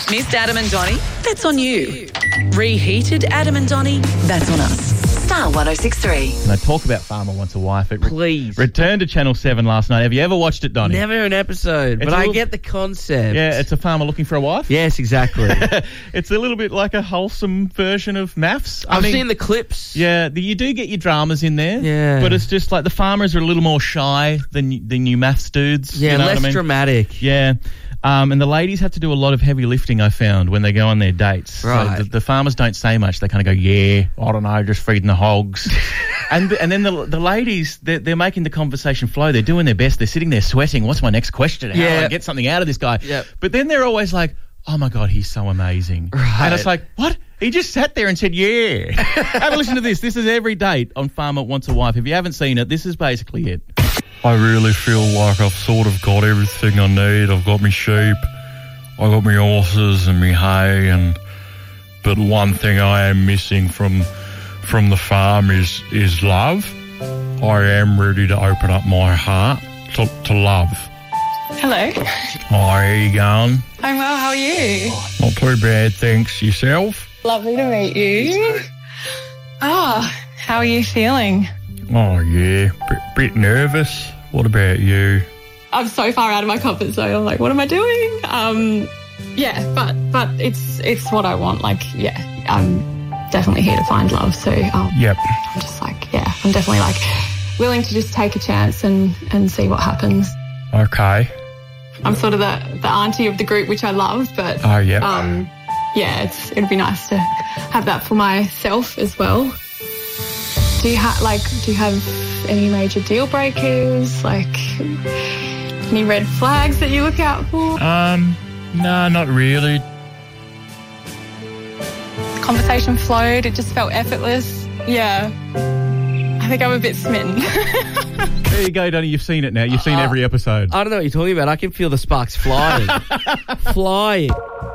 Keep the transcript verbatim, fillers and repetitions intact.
Missed Adam and Donnie? That's on you. Reheated Adam and Donnie? That's on us. Star one oh six point three. And I talk about Farmer Wants a Wife. It re- Please. returned to Channel seven last night. Have you ever watched it, Donnie? Never an episode, It's but a I little- get the concept. Yeah, it's a farmer looking for a wife. Yes, exactly. It's a little bit like a wholesome version of Maths. I I've mean, seen the clips. Yeah, the, you do get your dramas in there. Yeah. But it's just like the farmers are a little more shy than y- than you Maths dudes. Yeah, you know less what I mean? dramatic. Yeah. Um, and the ladies have to do a lot of heavy lifting, I found, when they go on their dates. Right. So the, the farmers don't say much. They kind of go, yeah, I don't know, just feeding the hogs. and and then the the ladies, they're, they're making the conversation flow. They're doing their best. They're sitting there sweating. What's my next question? How do Yeah. I get something out of this guy? Yep. But then they're always like, oh, my God, he's so amazing. Right. And it's like, what? He just sat there and said, yeah. Have a listen to this. This is every date on Farmer Wants a Wife. If you haven't seen it, this is basically it. I really feel like I've sort of got everything I need. I've got my sheep, I got my horses and my hay, and but one thing I am missing from from the farm is is love. I am ready to open up my heart to, to love. Hello. Hi, how you going? I'm well, how are you? Not too bad, thanks. Yourself? Lovely to meet you. Ah, how are you feeling? Oh yeah, bit, bit nervous. What about you? I'm so far out of my comfort zone. I'm like, what am I doing? Um, yeah, but but it's it's what I want. Like, yeah, I'm definitely here to find love. So um, Yep. I'm just like, yeah, I'm definitely like willing to just take a chance and, and see what happens. Okay. I'm sort of the, the auntie of the group, which I love, but Oh yeah. um, yeah, it's it'd be nice to have that for myself as well. Do you have like do you have any major deal breakers? Like any red flags that you look out for? Um, no, not really. Conversation flowed. It just felt effortless. Yeah, I think I'm a bit smitten. There you go, Donnie. You've seen it now. You've seen Uh, every episode. I don't know what you're talking about. I can feel the sparks flying. flying.